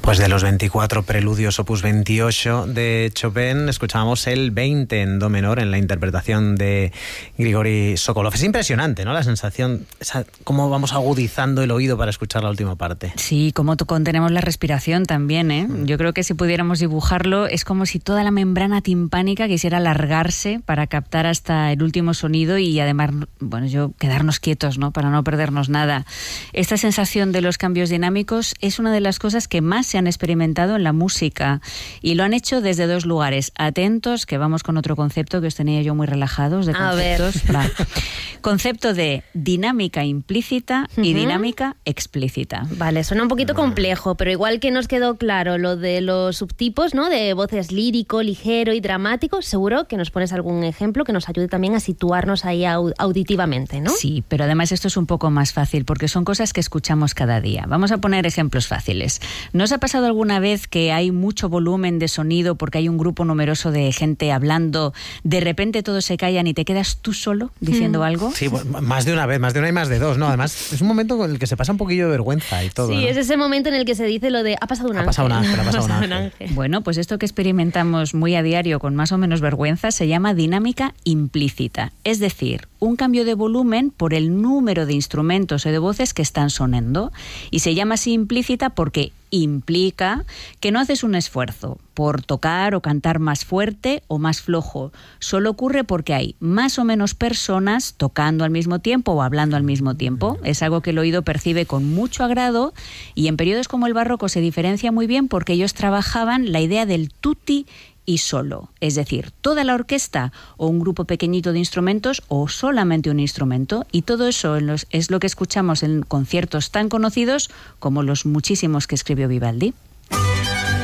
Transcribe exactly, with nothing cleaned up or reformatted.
Pues de los veinticuatro preludios opus veintiocho de Chopin, escuchábamos el veinte en do menor en la interpretación de Grigori Sokolov. Es impresionante, ¿no? La sensación, esa, cómo vamos agudizando el oído para escuchar la última parte. Sí, cómo contenemos la respiración también, ¿eh? Mm. Yo creo que si pudiéramos dibujarlo, es como si toda la membrana timpánica quisiera alargarse para captar hasta el último sonido y además, bueno, yo quedarnos quietos, ¿no? Para no perdernos nada. Esta sensación de los cambios dinámicos es una de las cosas que más se han experimentado en la música y lo han hecho desde dos lugares. Atentos, que vamos con otro concepto que os tenía yo muy relajados de conceptos. Va. Concepto de dinámica implícita uh-huh. y dinámica explícita. Vale, suena un poquito complejo, pero igual que nos quedó claro lo de los subtipos, ¿no? De voces lírico, ligero y dramático, seguro que nos pones algún ejemplo que nos ayude también a situarnos ahí aud- auditivamente, ¿no? Sí, pero además esto es un poco más fácil porque son cosas que escuchamos cada día. Vamos a poner ejemplos fáciles. ¿No os ha pasado alguna vez que hay mucho volumen de sonido porque hay un grupo numeroso de gente hablando, de repente todos se callan y te quedas tú solo diciendo mm. algo? Sí, más de una vez, más de una y más de dos, ¿no? Además, es un momento con el que se pasa un poquillo de vergüenza y todo. Sí, ¿no? Es ese momento en el que se dice lo de ha pasado un ha ángel. Pasado un ángel ha pasado un ángel. un ángel. Bueno, pues esto que experimentamos muy a diario con más o menos vergüenza se llama dinámica implícita. Es decir, un cambio de volumen por el número de instrumentos o de voces que están sonando. Y se llama así implícita porque implica que no haces un esfuerzo por tocar o cantar más fuerte o más flojo. Solo ocurre porque hay más o menos personas tocando al mismo tiempo o hablando al mismo tiempo. Es algo que el oído percibe con mucho agrado y en periodos como el barroco se diferencia muy bien porque ellos trabajaban la idea del tutti y solo, es decir, toda la orquesta o un grupo pequeñito de instrumentos o solamente un instrumento, y todo eso es lo que escuchamos en conciertos tan conocidos como los muchísimos que escribió Vivaldi.